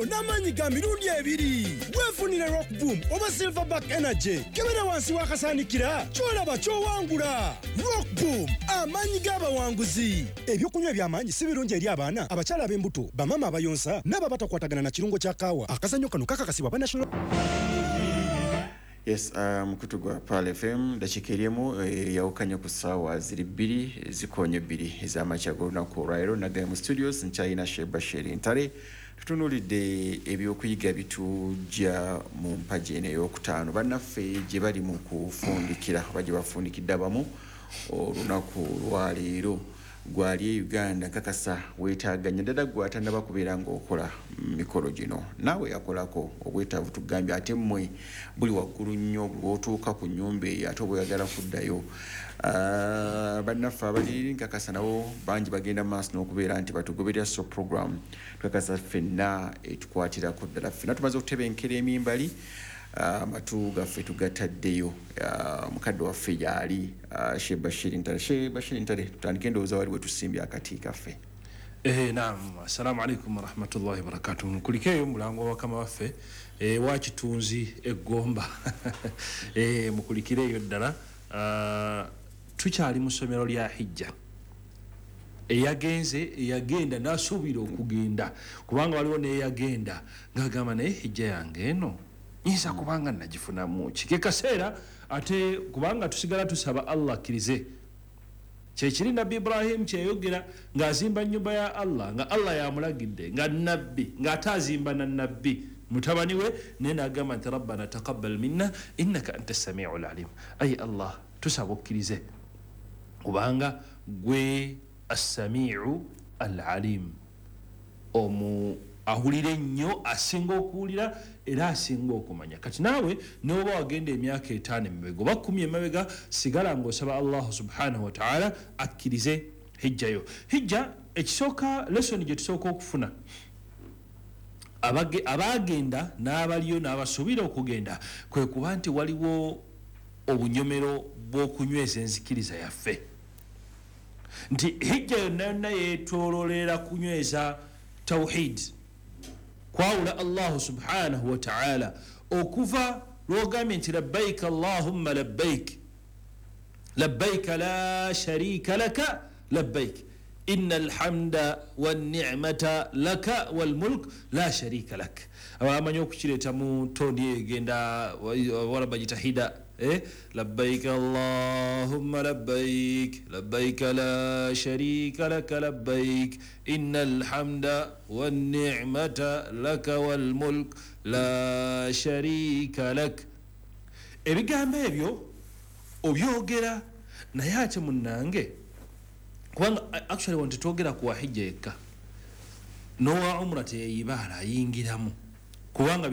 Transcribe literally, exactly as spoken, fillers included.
n'amaanyi ga mirundi ebiri. Weefunire Rock Boom oba Silverback Energy. Kebera wansi wakasaanikira ky'olaba ky'owangula. Rock Boom, amaanyi g'abawanguzi. Ebyokunywa eby'amaanyi si birungi eri abaana, abakyala ab'embuto, bamama abayonsa n'ababatakwatagana na kirungo kya kaawa. Akazannyo kano kakakasibwa ba National. Yes, um, kutugwa Pale F M dakikiriemu e, yaukanya kusawa ziri biri zikonye biri ez'amakya g'olunaku olwaleero nagaya mu studios nkyalina Sheba Sheri Ntale tutunuulidde ebyokuyiga bitujja mu mpagi eno ey'okutaano bannaffe gye bali mu kufundikira oba gye bafundikidde abamu olunaku lwaleero gwali Uganda kakasa weetaaganya ddala gwatannaba kubeera ng'okola mikolo gino naawe yakolako obwetaavu tugambye ate mmwe buli waggulu nnyo bw'otuuka ku nnyumba eyo ate obweyagala kuddayo bannaffe abali nkakasa nabo bangi bagenda mu maaso n'okubeera nti batugoberera so program tukakasa ffenna etukwatirako ddala ffenna tumaze okutebenkera emimbali amatu gaffe tugataddeyo mukadde waffe gyali Sheba Sheri Ntale Sheba Sheri Ntale tutandike endowooza wali we tusimbye akati kaffe. Eh naam, assalamu alaikum warahmatullahi wabarakatuh. Kulikeyo mulango wa kama waffe eh wakitunzi eggomba eh mukulikireyo ddala tukyali mu ssomero lya hijja eyagenze eyagenda n'asuubira okugenda kubanga waliwo n'eyagenda ng'agamba naye hijja yange eno nyinza kubanga nagifunamu ki ke kaseera ate kubanga tusigala tusaba Allah akkirize kyekiri nabbi Ibrahim kyeyogera ng'azimba nnyumba ya Allah nga Allah yamulagidde nga nabbi ng'ate azimba na nabbi mutabani we naye n'agamba nti rabbana taqabbal minna innaka anta samiul alim ay Allah tusaba okkirize kubanga gwe as-samiu al-alim omu ahulire nnyo asinga okuwulira era asinga okumanya kati naawe n'oba wagenda emyaka etaano emabega oba kkumi emabega sigala ng'osaba Allah subhanahu wa ta'ala akkirize hijjayo hijja ekisooka lesoni gye tusooka okufuna abaagenda n'abaliyo n'abasuubira okugenda kwe kuba nti waliwo obunyomero bw'okunyweza enzikiriza yaffe nti hijja yonna yonna yeetooloolera kunyweza tawhid kwawula Allah subhanahu wa ta'ala okuva lwogambye nti labbaik Allahumma labbaik labbaik la sharika laka labbaik inna alhamda wan ni'mata laka wal mulk la sharika lak abamanyi okukireeta mu tondi egenda wala bagitahida eh labbaik Allahumma labbaik labbaik la sharika laka labbaik innal hamda wan ni'mata laka wal mulk la sharika lak ebigambo ebyo obyogera naye ate munnange kubanga actually wantu twogera ku wahijja yekka nowa umra teyibaala ayingiramu kubanga